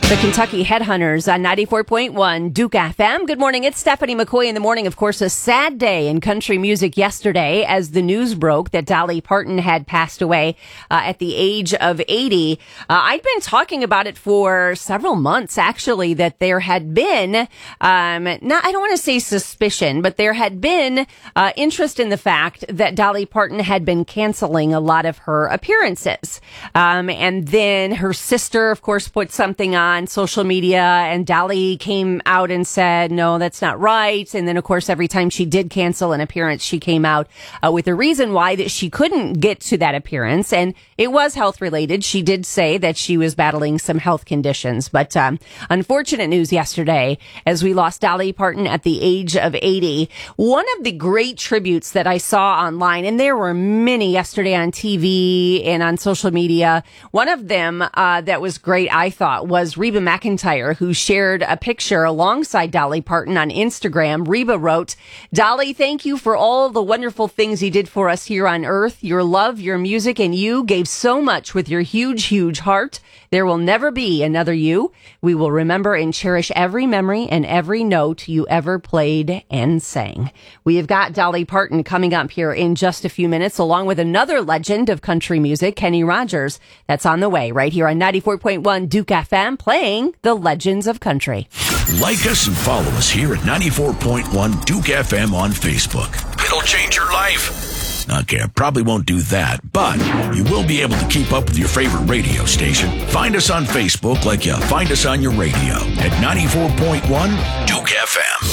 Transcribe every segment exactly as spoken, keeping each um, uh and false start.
The Kentucky Headhunters on ninety-four point one Duke F M. Good morning. It's Stephanie McCoy in the morning. Of course, a sad day in country music yesterday as the news broke that Dolly Parton had passed away uh, at the age of eighty. Uh, I'd been talking about it for several months, actually, that there had been, um, not, I don't want to say suspicion, but there had been uh, interest in the fact that Dolly Parton had been canceling a lot of her appearances. Um, and then her sister, of course, put something on on social media, and Dolly came out and said, no, that's not right. And then, of course, every time she did cancel an appearance, she came out uh, with a reason why that she couldn't get to that appearance. And it was health related. She did say that she was battling some health conditions. But um, unfortunate news yesterday as we lost Dolly Parton at the age of eighty. One of the great tributes that I saw online, and there were many yesterday on T V and on social media, one of them uh, that was great, I thought, was Reba McEntire, who shared a picture alongside Dolly Parton on Instagram. Reba wrote, "Dolly, thank you for all the wonderful things you did for us here on Earth. Your love, your music, and you gave so much with your huge, huge heart. There will never be another you. We will remember and cherish every memory and every note you ever played and sang." We have got Dolly Parton coming up here in just a few minutes, along with another legend of country music, Kenny Rogers. That's on the way right here on ninety-four point one Duke F M, playing the Legends of Country. Like us and follow us here at ninety-four point one Duke F M on Facebook. It'll change your life. Okay, I probably won't do that, but you will be able to keep up with your favorite radio station. Find us on Facebook like you find us on your radio at ninety-four point one Duke F M.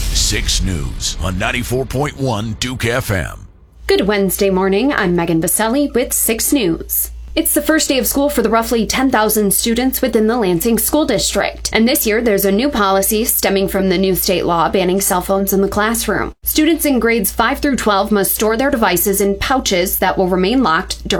six News on ninety-four point one Duke F M. Good Wednesday morning. I'm Megan Baselli with six News. It's the first day of school for the roughly ten thousand students within the Lansing School District. And this year, there's a new policy stemming from the new state law banning cell phones in the classroom. Students in grades five through twelve must store their devices in pouches that will remain locked during